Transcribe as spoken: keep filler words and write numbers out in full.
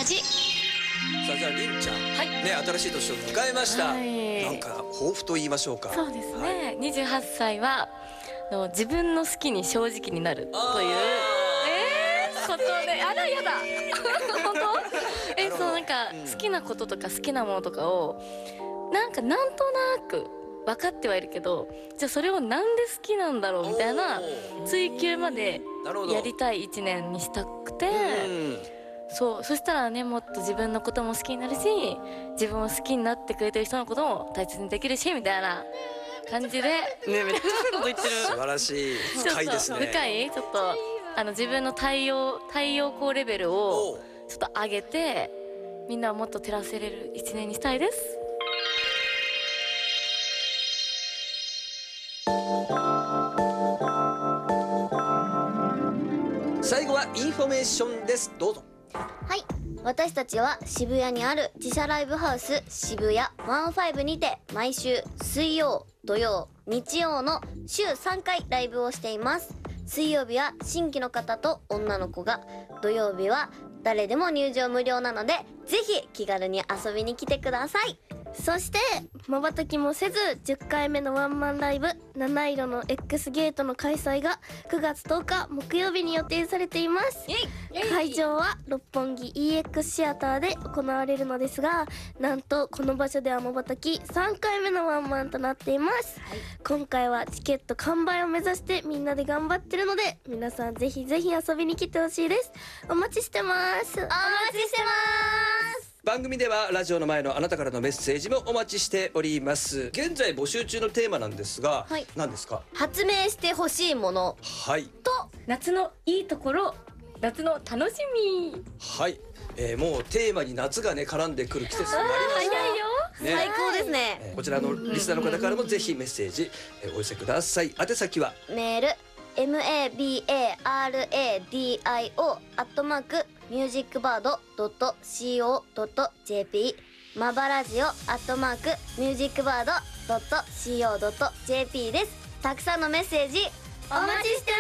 ラジ。 さあじゃありんちゃん、 はいね、新しい年を迎えました、 はい、 なんか抱負と言いましょうか。 そうですね、 はい、 にじゅうはっさいはの自分の好きに正直になるというえー、ことで、あらやだ本当えそうなんか、うん、好きなこととか好きなものとかをなんかなんとなく分かってはいるけど、じゃあそれをなんで好きなんだろうみたいな追求までやりたいいちねんにしたくて、そうそしたらね、もっと自分のことも好きになるし、自分を好きになってくれてる人のことも大切にできるしみたいな感じでね、めっちゃこと言ってる素晴らしい、深いですね。 深い、ちょっとあの自分の太陽太陽光レベルをちょっと上げて、みんなをもっと照らせれるいちねんにしたいです。 最後はインフォメーションです。どうぞ。 はい、私たちは渋谷にある自社ライブハウス渋谷ワンファイブにて毎週水曜、土曜、日曜の週さんかいライブをしています。水曜日は新規の方と女の子が、土曜日は誰でも入場無料なので、ぜひ気軽に遊びに来てください。 そして瞬きもせずじゅっかいめのワンマンライブ七色の X ゲートの開催がくがつとおか木曜日に予定されています。会場は六本木 イーエックス シアターで行われるのですが、なんとこの場所では瞬きさんかいめのワンマンとなっています、はい、今回はチケット完売を目指してみんなで頑張ってるので、皆さんぜひぜひ遊びに来てほしいです。お待ちしてます。お待ちしてます。 番組ではラジオの前のあなたからのメッセージもお待ちしております。現在募集中のテーマなんですが、はい、何ですか？ 発明してほしいもの、 はいと夏のいいところ、夏の楽しみ。 はい、えー、もうテーマに夏がね絡んでくる季節になりました。 早いよ、 ね、 最高ですね、 えー、こちらのリスナーの方からもぜひメッセージ、えー、お寄せください。宛先はメール エムエービーエーアールエーディーアイオー アットマークミュージックバードドットシーオードットジェーピー マバラジオアットマークミュージックバードドットシーオードットジェーピー です。たくさんのメッセージお待ちしてます。